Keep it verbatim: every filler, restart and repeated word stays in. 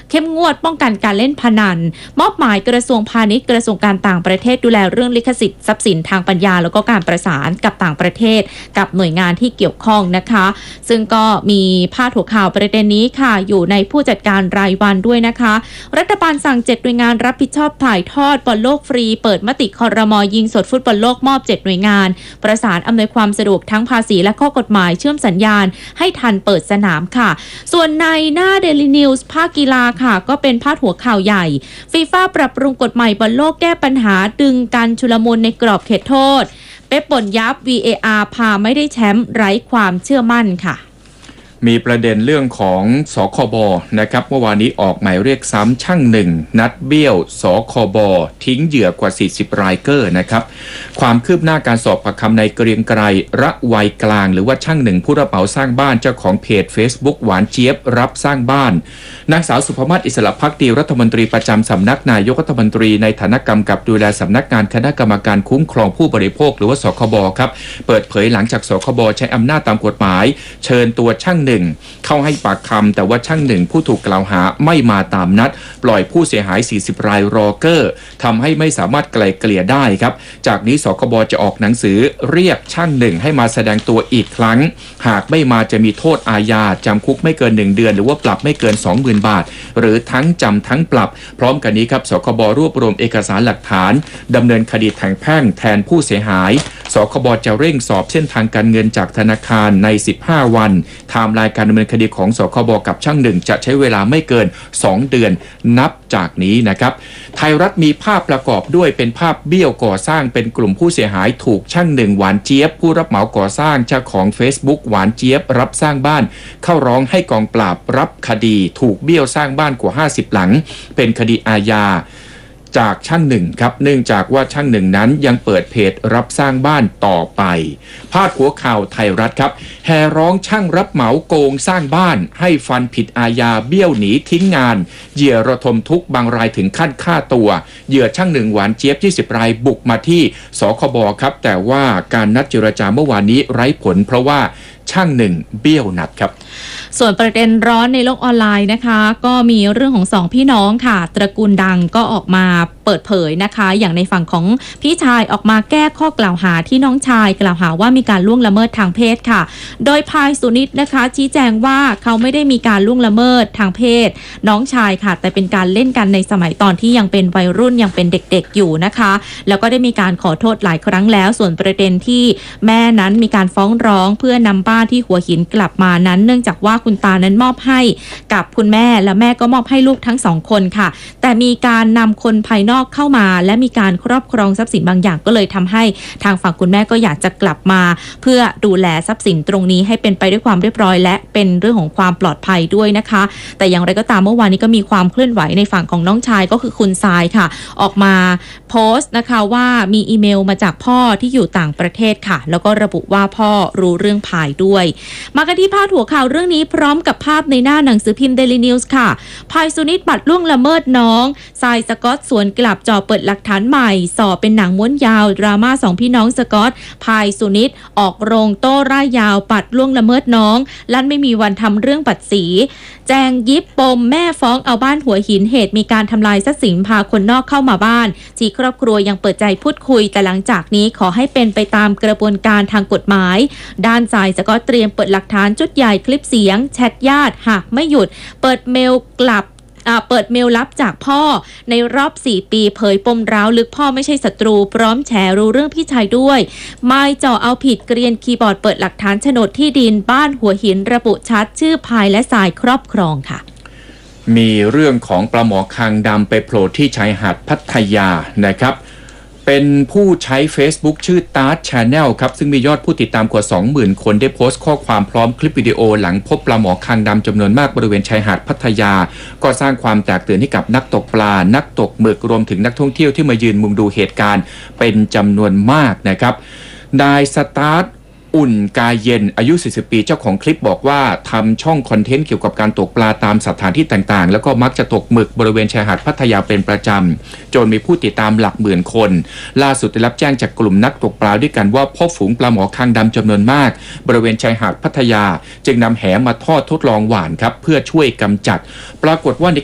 เข้มงวดป้องกันการเล่นพนันมอบหมายกระทรวงพาณิชย์กระทรวงการต่างประเทศดูแลเรื่องลิขสิทธิ์ทรัพย์สินทางปัญญาแล้วก็การประสานกับต่างประเทศกับหน่วยงานที่เกี่ยวข้องนะคะซึ่งก็มีพาดหัวข่าวประเด็นนี้ค่ะอยู่ในผู้จัดการรายวันด้วยนะคะรัฐบาลสั่งเจ็ดหน่วยงานรับผิดชอบถ่ายทอดบอลโลกฟรีเปิดมติครม.ยิงสดฟุตบอลโลกมอบเจ็ดหน่วยงานประสานอำนวยความสะดวกทั้งภาษีและข้อกฎหมายเชื่อมสัญญาณให้ทันเปิดสนามค่ะส่วนในหน้า Daily News ภาคกีฬาค่ะก็เป็นพาดหัวข่าวใหญ่ฟีฟ่าปรับปรุงกฎใหม่บอลโลกแก้ปัญหาดึงกันชุลมุนในกรอบเขตโทษเป๊ปบ่นยับ วี เอ อาร์ พาไม่ได้แชมป์ไร้ความเชื่อมั่นค่ะมีประเด็นเรื่องของสคบนะครับเมื่อวานนี้ออกหมายเรียกซ้ำช่างหนึ่งนัดเบี้ยวสคบทิ้งเหยื่อกว่าสี่สิบรายเกอร์นะครับความคืบหน้าการสอบปากคำในเกรียงไกรระไวยกลางหรือว่าช่างหนึ่งผู้รับเหมาสร้างบ้านเจ้าของเพจ Facebook หวานเจี๊ยบรับสร้างบ้านนางสาวสุภมาศอิสระภักดีรัฐมนตรีประจำสำนักนายกรัฐมนตรีในฐานะกำกับดูแลสำนักงานคณะกรรมการคุ้มครองผู้บริโภคหรือว่าสคบครับเปิดเผยหลังจากสคบใช้อำนาจตามกฎหมายเชิญตัวช่างหนึ่งเข้าให้ปากคำแต่ว่าช่างหนึ่งผู้ถูกกล่าวหาไม่มาตามนัดปล่อยผู้เสียหายสี่สิบรายรอเกอร์ทำให้ไม่สามารถไกล่เกลี่ยได้ครับจากนี้สคบจะออกหนังสือเรียกช่างหนึ่งให้มาแสดงตัวอีกครั้งหากไม่มาจะมีโทษอาญาจำคุกไม่เกินหนึ่งเดือนหรือว่าปรับไม่เกิน สองหมื่น บาทหรือทั้งจำทั้งปรับพร้อมกันนี้ครับสคบรวบรวมเอกสารหลักฐานดำเนินคดีทางแพ่งแทนผู้เสียหายสคบจะเร่งสอบเส้นทางการเงินจากธนาคารในสิบห้าวันไทม์ไลน์การดำเนินคดีของสคบกับช่างหนึ่งจะใช้เวลาไม่เกินสองเดือนนับจากนี้นะครับไทยรัฐมีภาพประกอบด้วยเป็นภาพเบี้ยวก่อสร้างเป็นกลุ่มผู้เสียหายถูกช่างหนึ่งหวานเจี๊ยบผู้รับเหมาก่อสร้างเจ้าของ Facebook หวานเจี๊ยบรับสร้างบ้านเข้าร้องให้กองปราบรับคดีถูกเบี้ยวสร้างบ้านกว่าห้าสิบหลังเป็นคดีอาญาจากช่างหนึ่งครับเนื่องจากว่าช่างหนึ่งนั้นยังเปิดเพจรับสร้างบ้านต่อไปพาดหัวข่าวไทยรัฐครับแห่ร้องช่างรับเหมาโกงสร้างบ้านให้ฟันผิดอาญาเบี้ยวหนีทิ้งงานเหยื่อระทมทุกข์บางรายถึงขั้นฆ่าตัวเหยื่อช่างหนึ่งหวานเจี๊ยบยี่สิบรายบุกมาที่สคบครับแต่ว่าการนัดเจรจาเมื่อวานนี้ไร้ผลเพราะว่าช่างหนึ่งเบี้ยวหนักครับส่วนประเด็นร้อนในโลกออนไลน์นะคะก็มีเรื่องของสองพี่น้องค่ะตระกูลดังก็ออกมาเปิดเผยนะคะอย่างในฝั่งของพี่ชายออกมาแก้ข้อกล่าวหาที่น้องชายกล่าวหาว่ามีการล่วงละเมิดทางเพศค่ะโดยพายสุนิตนะคะชี้แจงว่าเขาไม่ได้มีการล่วงละเมิดทางเพศน้องชายค่ะแต่เป็นการเล่นกันในสมัยตอนที่ยังเป็นวัยรุ่นยังเป็นเด็กๆอยู่นะคะแล้วก็ได้มีการขอโทษหลายครั้งแล้วส่วนประเด็นที่แม่นั้นมีการฟ้องร้องเพื่อนำบ้านที่หัวหินกลับมานั้นเนื่องจากว่าคุณตานั้นมอบให้กับคุณแม่และแม่ก็มอบให้ลูกทั้งสองคนค่ะแต่มีการนำคนภายนอกเข้ามาและมีการครอบครองทรัพย์สินบางอย่างก็เลยทำให้ทางฝั่งคุณแม่ก็อยากจะกลับมาเพื่อดูแลทรัพย์สินตรงนี้ให้เป็นไปด้วยความเรียบร้อยและเป็นเรื่องของความปลอดภัยด้วยนะคะแต่อย่างไรก็ตามเมื่อวานนี้ก็มีความเคลื่อนไหวในฝั่งของน้องชายก็คือคุณทรายค่ะออกมาโพสต์นะคะว่ามีอีเมลมาจากพ่อที่อยู่ต่างประเทศค่ะแล้วก็ระบุว่าพ่อรู้เรื่องภายด้วยมากันที่พาดหัวข่าวเรื่องนี้พร้อมกับภาพในหน้าหนังสือพิมพ์ Daily News ค่ะพายสุนิตบัดล่วงละเมิดน้องทรายสกอตสวนกลับจ่อเปิดหลักฐานใหม่สอบเป็นหนังม้วนยาวดราม่าสองพี่น้องสกอตพายสุนิตออกโรงโต้ร่ายยาวปัดล่วงละเมิดน้องลั่นไม่มีวันทำเรื่องปัดสีแจงยิบปมแม่ฟ้องเอาบ้านหัวหินเหตุมีการทำลายทรัพย์สินพาคนนอกเข้ามาบ้านที่ครอบครัวยังเปิดใจพูดคุยแต่หลังจากนี้ขอให้เป็นไปตามกระบวนการทางกฎหมายด้านทรายสกอตเตรียมเปิดหลักฐานชุดใหญ่คลิปเสียงแชทญาติหากไม่หยุดเปิดเมลกลับเปิดเมลลับจากพ่อในรอบสี่ปีเผยปมร้าวลึกพ่อไม่ใช่ศัตรูพร้อมแฉรู้เรื่องพี่ชายด้วยไม่จ่อเอาผิดเกรียนคีย์บอร์ดเปิดหลักฐานโฉนดที่ดินบ้านหัวหินระบุชัดชื่อพายและสายครอบครองค่ะมีเรื่องของปลาหมอคางดำไปโผล่ที่ชายหาดพัทยานะครับเป็นผู้ใช้ Facebook ชื่อ Tart Channel ครับซึ่งมียอดผู้ติดตามกว่า สองหมื่น คนได้โพสต์ข้อความพร้อมคลิปวิดีโอหลังพบปลาหมอคางดำจำนวนมากบริเวณชายหาดพัทยาก็สร้างความแตกตื่นให้กับนักตกปลานักตกหมึกรวมถึงนักท่องเที่ยวที่มายืนมุงดูเหตุการณ์เป็นจำนวนมากนะครับนายสตาร์ทอุ่นกายเย็นอายุสี่สิบปีเจ้าของคลิปบอกว่าทำช่องคอนเทนต์เกี่ยวกับการตกปลาตามสถานที่ต่างๆแล้วก็มักจะตกหมึกบริเวณชายหาดพัทยาเป็นประจำจนมีผู้ติดตามหลักหมื่นคนล่าสุดได้รับแจ้งจากกลุ่มนักตกปลาด้วยกันว่าพบฝูงปลาหมอคางดำจำนวนมากบริเวณชายหาดพัทยาจึงนำแหมาทอดทดลองหว่านครับเพื่อช่วยกำจัดปรากฏว่าใน